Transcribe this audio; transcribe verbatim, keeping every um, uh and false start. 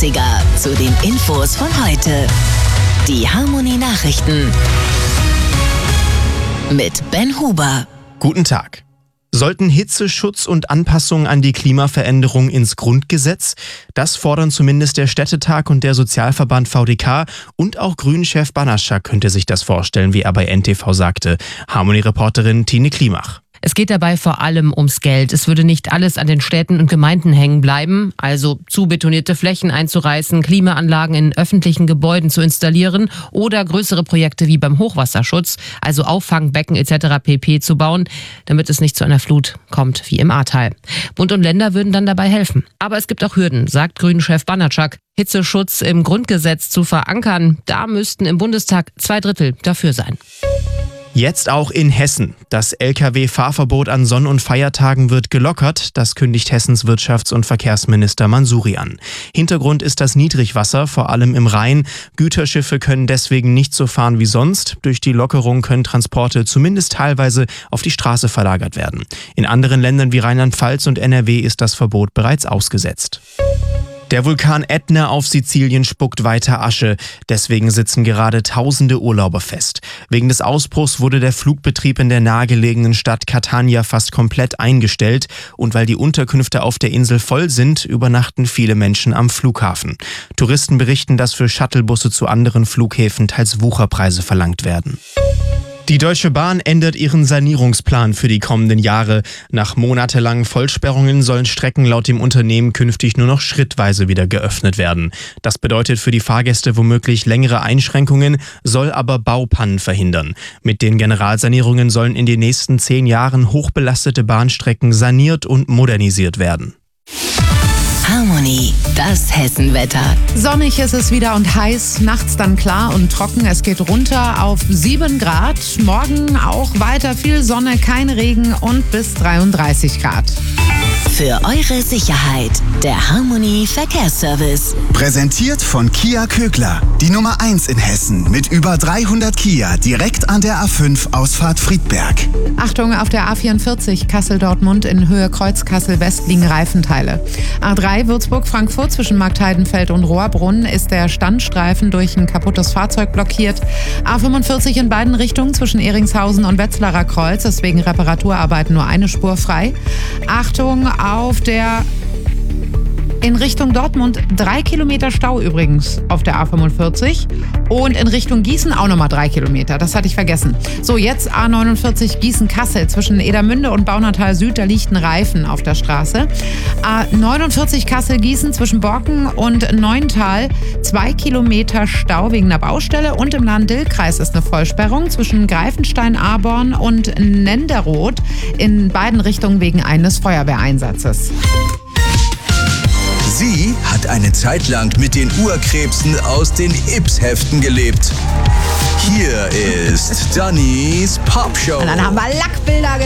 dreißiger zu den Infos von heute. Die Harmony Nachrichten mit Ben Huber. Guten Tag. Sollten Hitzeschutz und Anpassung an die Klimaveränderung ins Grundgesetz? Das fordern zumindest der Städtetag und der Sozialverband V D K und auch Grünen-Chef Banaschak könnte sich das vorstellen, wie er bei N T V sagte. Harmony-Reporterin Tine Klimach. Es geht dabei vor allem ums Geld. Es würde nicht alles an den Städten und Gemeinden hängen bleiben, also zu betonierte Flächen einzureißen, Klimaanlagen in öffentlichen Gebäuden zu installieren oder größere Projekte wie beim Hochwasserschutz, also Auffangbecken et cetera pp. Zu bauen, damit es nicht zu einer Flut kommt wie im Ahrtal. Bund und Länder würden dann dabei helfen. Aber es gibt auch Hürden, sagt Grünen-Chef Banaschak. Hitzeschutz im Grundgesetz zu verankern, da müssten im Bundestag zwei Drittel dafür sein. Jetzt auch in Hessen. Das L K W-Fahrverbot an Sonn- und Feiertagen wird gelockert. Das kündigt Hessens Wirtschafts- und Verkehrsminister Mansouri an. Hintergrund ist das Niedrigwasser, vor allem im Rhein. Güterschiffe können deswegen nicht so fahren wie sonst. Durch die Lockerung können Transporte zumindest teilweise auf die Straße verlagert werden. In anderen Ländern wie Rheinland-Pfalz und N R W ist das Verbot bereits ausgesetzt. Der Vulkan Ätna auf Sizilien spuckt weiter Asche. Deswegen sitzen gerade tausende Urlauber fest. Wegen des Ausbruchs wurde der Flugbetrieb in der nahegelegenen Stadt Catania fast komplett eingestellt. Und weil die Unterkünfte auf der Insel voll sind, übernachten viele Menschen am Flughafen. Touristen berichten, dass für Shuttlebusse zu anderen Flughäfen teils Wucherpreise verlangt werden. Die Deutsche Bahn ändert ihren Sanierungsplan für die kommenden Jahre. Nach monatelangen Vollsperrungen sollen Strecken laut dem Unternehmen künftig nur noch schrittweise wieder geöffnet werden. Das bedeutet für die Fahrgäste womöglich längere Einschränkungen, soll aber Baupannen verhindern. Mit den Generalsanierungen sollen in den nächsten zehn Jahren hochbelastete Bahnstrecken saniert und modernisiert werden. Harmony, das Hessenwetter. Sonnig ist es wieder und heiß, nachts dann klar und trocken. Es geht runter auf sieben Grad. Morgen auch weiter viel Sonne, kein Regen und bis dreiunddreißig Grad. Für eure Sicherheit, der Harmony Verkehrsservice. Präsentiert von Kia Kögler, die Nummer eins in Hessen mit über dreihundert Kia direkt an der A fünf Ausfahrt Friedberg. Achtung, auf der A vierundvierzig Kassel-Dortmund in Höhe Kreuz Kassel-West liegen Reifenteile. A drei Würzburg-Frankfurt zwischen Marktheidenfeld und Rohrbrunn ist der Standstreifen durch ein kaputtes Fahrzeug blockiert. A fünfundvierzig in beiden Richtungen zwischen Ehringshausen und Wetzlarer Kreuz ist wegen Reparaturarbeiten nur eine Spur frei. Achtung, auf der in Richtung Dortmund drei Kilometer Stau übrigens auf der A fünfundvierzig und in Richtung Gießen auch nochmal drei Kilometer. Das hatte ich vergessen. So, jetzt A neunundvierzig Gießen-Kassel zwischen Edermünde und Baunatal Süd, da liegt ein Reifen auf der Straße. A neunundvierzig Kassel-Gießen zwischen Borken und Neuntal zwei Kilometer Stau wegen einer Baustelle und im Lahn-Dill-Kreis ist eine Vollsperrung zwischen Greifenstein-Aborn und Nenderoth in beiden Richtungen wegen eines Feuerwehreinsatzes. Sie hat eine Zeit lang mit den Urkrebsen aus den Ips-Heften gelebt. Hier ist Dannys Popshow. Und dann haben wir Lackbilder